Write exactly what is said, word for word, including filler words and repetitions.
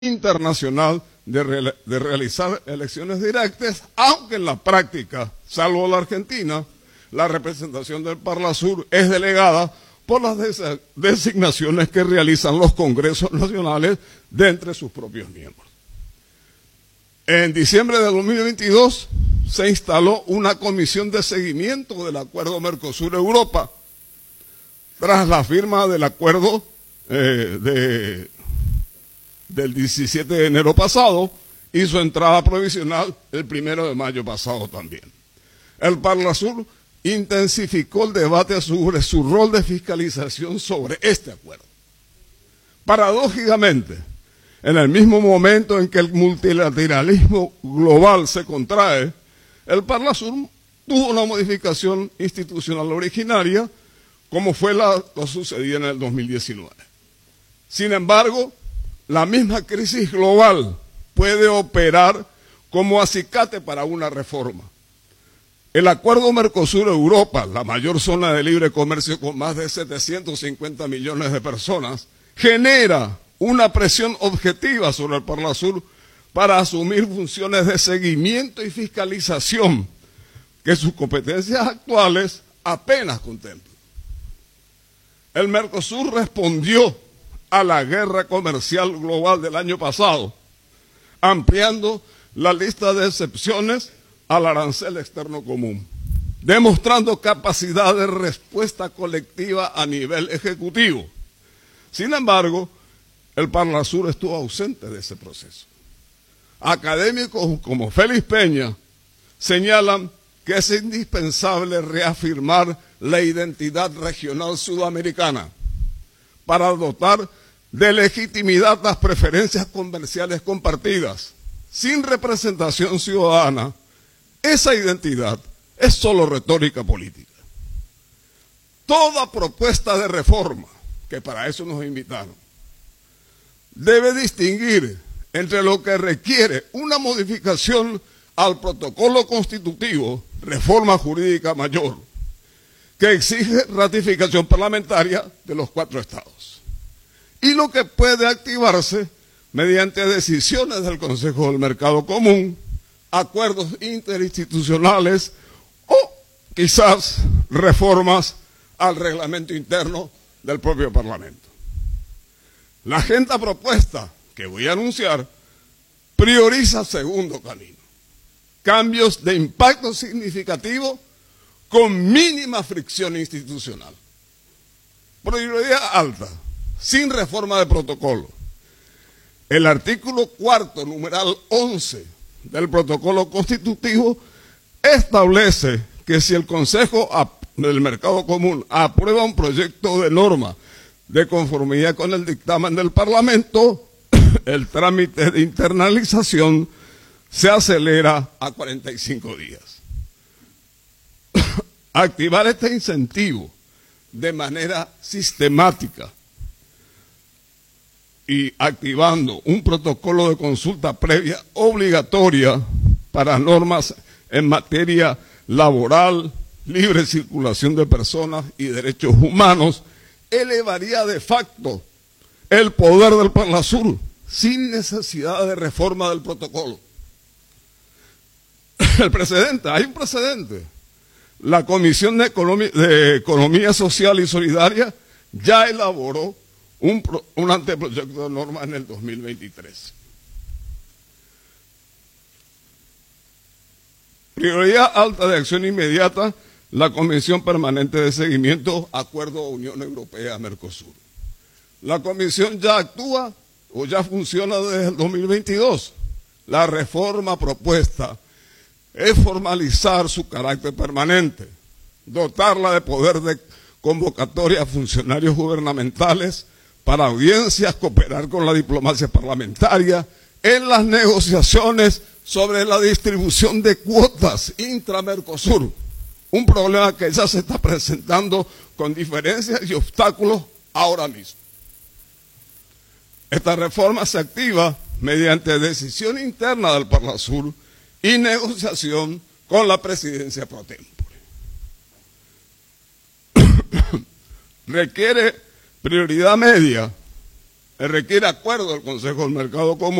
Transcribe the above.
internacional de, re de realizar elecciones directas, aunque en la práctica, salvo la Argentina, la representación del Parlasur es delegada por las des designaciones que realizan los congresos nacionales de entre sus propios miembros. En diciembre de dos mil veintidós se instaló una comisión de seguimiento del acuerdo Mercosur-Europa, tras la firma del acuerdo eh, de, del diecisiete de enero pasado y su entrada provisional el primero de mayo pasado también. El Parlasur intensificó el debate sobre su rol de fiscalización sobre este acuerdo. Paradójicamente, en el mismo momento en que el multilateralismo global se contrae, el Parlasur tuvo una modificación institucional originaria, como fue la, lo sucedido en el dos mil diecinueve. Sin embargo, la misma crisis global puede operar como acicate para una reforma. El acuerdo Mercosur-Europa, la mayor zona de libre comercio con más de setecientos cincuenta millones de personas, genera una presión objetiva sobre el Parlasur para asumir funciones de seguimiento y fiscalización que sus competencias actuales apenas contemplan. El Mercosur respondió a la guerra comercial global del año pasado, ampliando la lista de excepciones al arancel externo común, demostrando capacidad de respuesta colectiva a nivel ejecutivo. Sin embargo, el Parlasur estuvo ausente de ese proceso. Académicos como Félix Peña señalan que es indispensable reafirmar la identidad regional sudamericana para dotar de legitimidad las preferencias comerciales compartidas. Sin representación ciudadana, esa identidad es solo retórica política. Toda propuesta de reforma, que para eso nos invitaron, debe distinguir entre lo que requiere una modificación al protocolo constitutivo, reforma jurídica mayor, que exige ratificación parlamentaria de los cuatro estados, y lo que puede activarse mediante decisiones del Consejo del Mercado Común, acuerdos interinstitucionales o quizás reformas al reglamento interno del propio Parlamento. La agenda propuesta que voy a anunciar prioriza segundo camino: cambios de impacto significativo con mínima fricción institucional. Prioridad alta, sin reforma de protocolo. El artículo cuarto, numeral once del protocolo constitutivo establece que si el Consejo del Mercado Común aprueba un proyecto de norma de conformidad con el dictamen del Parlamento, el trámite de internalización se acelera a cuarenta y cinco días. Activar este incentivo de manera sistemática y activando un protocolo de consulta previa obligatoria para normas en materia laboral, libre circulación de personas y derechos humanos, elevaría de facto el poder del Parlasur sin necesidad de reforma del protocolo. El precedente, hay un precedente. La Comisión de Economía, de Economía Social y Solidaria ya elaboró un, pro, un anteproyecto de norma en el dos mil veintitrés. Prioridad alta de acción inmediata, la Comisión Permanente de Seguimiento, Acuerdo Unión Europea-Mercosur. La Comisión ya actúa o ya funciona desde el dos mil veintidós. La reforma propuesta es formalizar su carácter permanente, dotarla de poder de convocatoria a funcionarios gubernamentales para audiencias, cooperar con la diplomacia parlamentaria en las negociaciones sobre la distribución de cuotas intra-Mercosur, un problema que ya se está presentando con diferencias y obstáculos ahora mismo. Esta reforma se activa mediante decisión interna del Parlasur y negociación con la presidencia pro tempore. Requiere prioridad media requiere acuerdo del Consejo del Mercado Común.